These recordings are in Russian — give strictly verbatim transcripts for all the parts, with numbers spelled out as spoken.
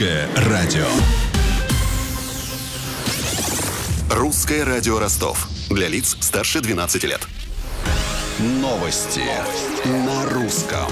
Радио. Русское радио Ростов. Для лиц старше двенадцати лет. Новости на русском.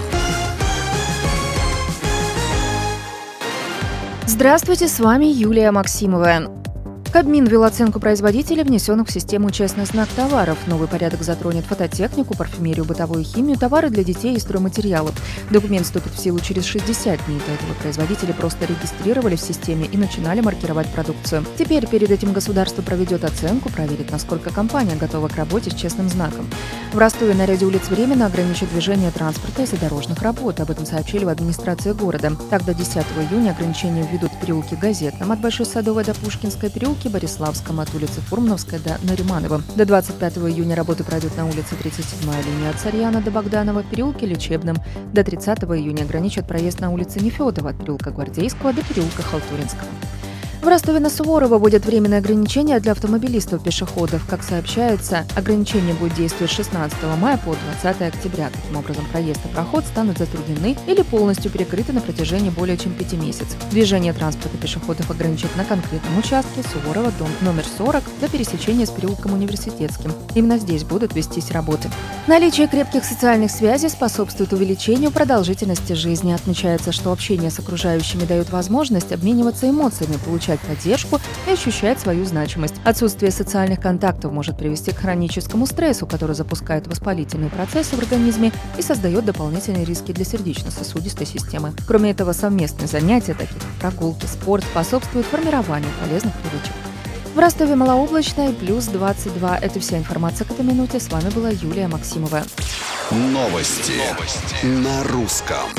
Здравствуйте, с вами Юлия Максимова. Кабмин ввел оценку производителей, внесенных в систему «Честный знак товаров». Новый порядок затронет фототехнику, парфюмерию, бытовую химию, товары для детей и стройматериалы. Документ вступит в силу через шестьдесят дней. До этого производители просто регистрировали в системе и начинали маркировать продукцию. Теперь перед этим государство проведет оценку, проверит, насколько компания готова к работе с честным знаком. В Ростове на ряде улиц временно ограничат движение транспорта из-за дорожных работ. Об этом сообщили в администрации города. Так, до десятого июня ограничения введут в переулке Газетном от Большой Садовой до Пушкинской, переулке Бориславском от улицы Фурмановской до Нариманова. До двадцать пятого июня работы пройдут на улице тридцать седьмая линия от Сарьяна до Богданова, переулке Лечебном. До тридцатого июня ограничат проезд на улице Нефёдова от переулка Гвардейского до переулка Халтуринского. В Ростове-на-Суворово вводят временные ограничения для автомобилистов-пешеходов. Как сообщается, ограничения будут действовать с шестнадцатого мая по двадцатое октября. Таким образом, проезд и проход станут затруднены или полностью перекрыты на протяжении более чем пяти месяцев. Движение транспорта пешеходов ограничат на конкретном участке Суворова, дом номер сорок, до пересечения с переулком Университетским. Именно здесь будут вестись работы. Наличие крепких социальных связей способствует увеличению продолжительности жизни. Отмечается, что общение с окружающими дает возможность обмениваться эмоциями, получать поддержку и ощущать свою значимость. Отсутствие социальных контактов может привести к хроническому стрессу, который запускает воспалительные процессы в организме и создает дополнительные риски для сердечно-сосудистой системы. Кроме этого, совместные занятия, такие как прогулки, спорт, способствуют формированию полезных привычек. В Ростове малооблачно и плюс двадцать два. Это вся информация к этой минуте. С вами была Юлия Максимова. Новости, Новости. на русском.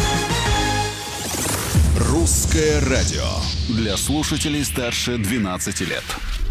Русское радио. Для слушателей старше двенадцати лет.